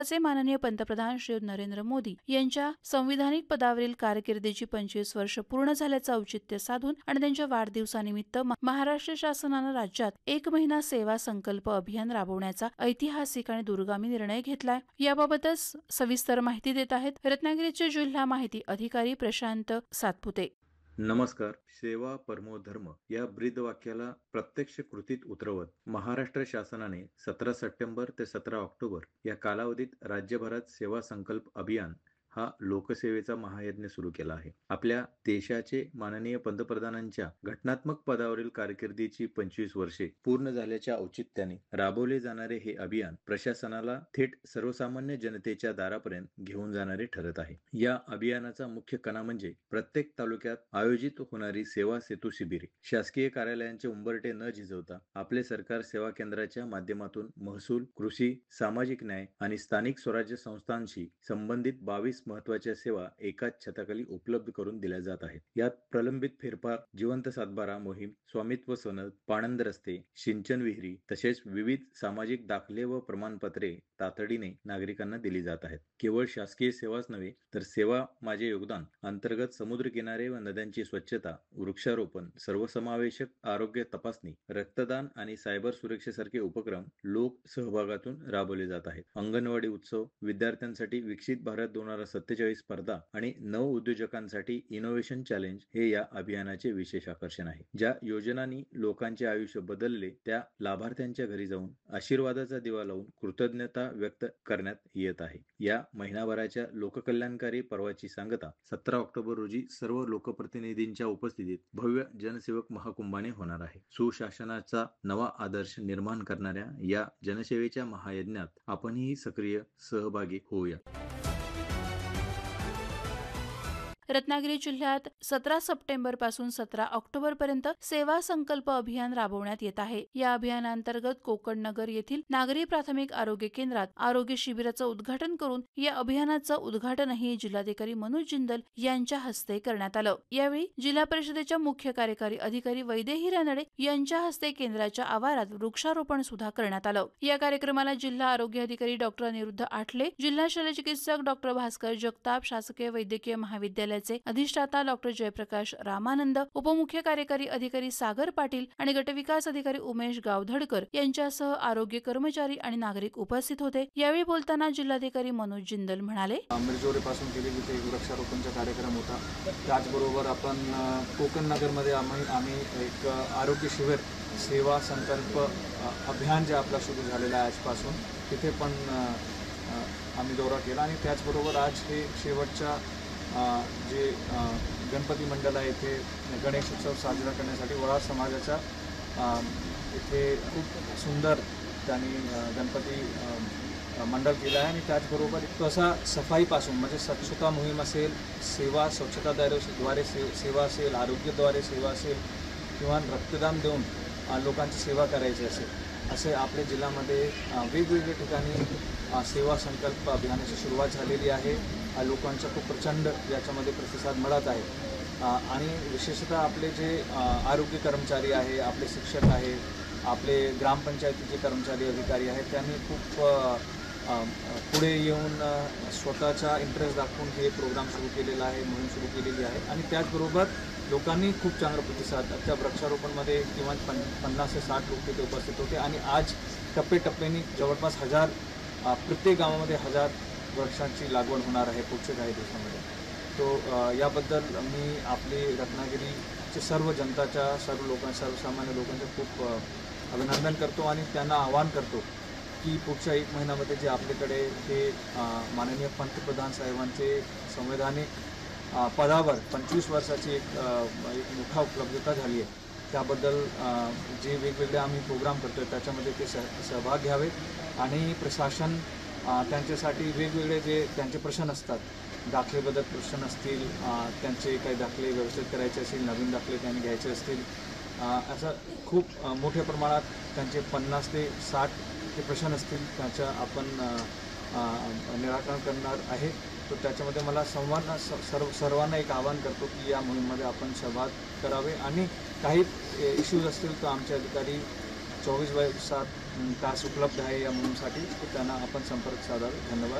चे माननीय पंतप्रधान श्री नरेंद्र मोदी यांच्या संविधानिक पदावरील कारकिर्दीची 25 वर्ष पूर्ण झाल्याचं औचित्य साधून आणि त्यांच्या वाढदिवसानिमित्त महाराष्ट्र शासनानं राज्यात 1 महिना सेवा संकल्प अभियान राबवण्याचा ऐतिहासिक आणि दूरगामी निर्णय घेतलाय। याबाबतच सविस्तर माहिती देत आहेत रत्नागिरीचे जिल्हा माहिती अधिकारी प्रशांत सातपुते। नमस्कार। सेवा परमो धर्म या ब्रीद वाक्याला प्रत्यक्ष कृतीत उतरवत महाराष्ट्र शासनाने 17 सप्टेंबर ते 17 ऑक्टोबर या कालावधीत राज्यभरात सेवा संकल्प अभियान हा लोकसेवेचा महायज्ञ सुरू केला आहे। आपल्या देशाचे माननीय पंतप्रधानांच्या घटनात्मक पदावरील कारकिर्दीची 25 वर्षे पूर्ण झाल्याच्या औचित्याने राबवले जाणारे हे अभियान प्रशासनाला थेट सर्वसामान्य जनतेच्या दारापर्यंत घेऊन जाणारे ठरत आहे। या अभियानाचा मुख्य कणा म्हणजे प्रत्येक तालुक्यात आयोजित होणारी सेवा सेतू शिबिरे। शासकीय कार्यालयांचे उंबरठे न झिजवता आपले सरकार सेवा केंद्राच्या माध्यमातून महसूल, कृषी, सामाजिक न्याय आणि स्थानिक स्वराज्य संस्थांशी संबंधित 22 महत्वाच्या सेवा एकाच छताखाली उपलब्ध करून दिल्या जात आहेत। यात प्रलंबित फेरफार, जिवंत सातबारा मोहीम, स्वामित्व सनद, पाणंद रस्ते, सिंचन विहिरी तसेच विविध सामाजिक दाखले व प्रमाणपत्रे तातडीने नागरिकांना दिली जात आहेत। केवळ शासकीय सेवाच नव्हे तर सेवा माझे योगदान अंतर्गत समुद्र किनारे व नद्यांची स्वच्छता, वृक्षारोपण, सर्वसमावेशक आरोग्य तपासणी, रक्तदान आणि सायबर सुरक्षेसारखे उपक्रम लोक सहभागातून राबवले जात आहेत। अंगणवाडी उत्सव, विद्यार्थ्यांसाठी विकसित भारत 2047 स्पर्धा आणि नव उद्योजकांसाठी इनोव्हेशन चॅलेंज हे या अभियानाचे विशेष आकर्षण आहे। ज्या योजनांनी लोकांचे आयुष्य बदलले त्या लाभार्थ्यांच्या घरी जाऊन आशीर्वादाचा दिवा लावून कृतज्ञता व्यक्त करण्यात येत आहे। या महिनाभराच्या लोककल्याणकारी पर्वाची सांगता 17 ऑक्टोबर रोजी सर्व लोकप्रतिनिधींच्या उपस्थितीत भव्य जनसेवक महाकुंभाने होणार आहे। सुशासनाचा नवा आदर्श निर्माण करणाऱ्या या जनसेवेच्या महायज्ञात आपणही सक्रिय सहभागी होऊया। रत्नागिरी जिल्ह्यात 17 सप्टेंबर पासून 17 ऑक्टोबर पर्यंत सेवा संकल्प अभियान राबवण्यात येत आहे। या अभियानांतर्गत कोकण नगर येथील नागरी प्राथमिक आरोग्य केंद्रात आरोग्य शिबिराचं उद्घाटन करून या अभियानाचं उद्घाटनही जिल्हाधिकारी मनोज जिंदल यांच्या हस्ते करण्यात आलं। यावेळी जिल्हा परिषदेच्या मुख्य कार्यकारी अधिकारी वैदेही रानडे यांच्या हस्ते केंद्राच्या आवारात वृक्षारोपण सुद्धा करण्यात आलं। या कार्यक्रमाला जिल्हा आरोग्य अधिकारी डॉक्टर अनिरुद्ध आठले, जिल्हा शल्यचिकित्सक डॉक्टर भास्कर जगताप, शासकीय वैद्यकीय महाविद्यालय अधिष्ठाता डॉक्टर जयप्रकाश रामानंद, उपमुख्य कार्यकारी अधिकारी सागर पाटील आणि गटविकास अधिकारी उमेश गावधडकर यांच्यासह आरोग्य कर्मचारी आणि नागरिक उपस्थित होते। यावेळी बोलताना जिल्हाधिकारी मनोज जिंदल म्हणाले, मिरजोरेपासून केलेली ते वृक्षारोपणचा कार्यक्रम होता। त्याचबरोबर आपण कोकण नगरमध्ये आम्ही एक आरोग्य शिबिर सेवा संकल्प अभियान जे आपला सुरू झालेला आहे आजपासून तिथे पण आम्ही दौरा केला आणि त्याचबरोबर आज हे शेवटच्या जे गणपती मंडळ आहे इथे गणेश उत्सव साजरा करण्यासाठी वडार समाजाचा इथे खूप सुंदर त्यांनी गणपती मंडळ केलं आहे आणि त्याचबरोबर तसा सफाईपासून म्हणजे स्वच्छता मोहीम असेल, सेवा स्वच्छताद्वारे सेवा असेल, आरोग्याद्वारे सेवा असेल किंवा रक्तदान देऊन लोकांची सेवा करायची असेल असे आपल्या जिल्ह्यामध्ये वेगवेगळ्या ठिकाणी सेवा संकल्प अभियानाची सुरुवात झालेली आहे। लोकांचा खूप प्रचंड याच्यामध्ये प्रतिसाद मिळत आहे आणि विशेषतः आपले जे आरोग्य कर्मचारी आहे, आपले शिक्षक आहे, आपले ग्रामपंचायतीचे कर्मचारी अधिकारी आहेत त्यांनी खूप पुढे येऊन स्वतःचा इंटरेस्ट दाखवून हे प्रोग्राम सुरू केलेला आहे, मोहीम सुरू केलेली आहे आणि त्याचबरोबर लोकांनी खूप चांगला प्रतिसाद त्या वृक्षारोपणमध्ये किमान 50 ते 60 लोक तिथे उपस्थित होते आणि आज टप्प्याटप्प्याने जवळपास 1000 प्रत्येक गावामध्ये 1000 वृक्षांची लागवड होणार आहे पुढच्या काही दिवसांमध्ये। तो याबद्दल मी आपली रत्नागिरीचे सर्व जनताच्या सर्वसामान्य लोकांचे खूप अभिनंदन करतो आणि त्यांना आवाहन करतो की पुढच्या 1 महिन्यामध्ये जे आपल्याकडे हे माननीय पंतप्रधान साहेबांचे संवैधानिक पदावर 25 वर्षाची एक मोठा उपलब्धता झाली आहे त्याबद्दल जे वेगवेगळे आम्ही प्रोग्राम करतो त्याच्यामध्ये ते सहभाग घ्यावे आणि प्रशासन त्यांच्यासाठी वेगवेगळे जे त्यांचे प्रश्न असतात, दाखलेबद्दल प्रश्न असतील, त्यांचे काही दाखले व्यवस्थित करायचे असतील, नवीन दाखले त्यांनी घ्यायचे असतील, असं खूप मोठ्या प्रमाणात त्यांचे 50 ते 60 ते प्रश्न असतील त्याचं आपण निराकरण करणार आहे। तो त्याच्यामध्ये मला सर्वांना एक आवाहन करतो की या मोहिमेमध्ये आपण सहभाग करावे आणि काही इश्यूज असतील तर आमचे अधिकारी 24/7 तास उपलब्ध आहे या मोहीमसाठी, त्यांना आपण संपर्क साधावा. धन्यवाद.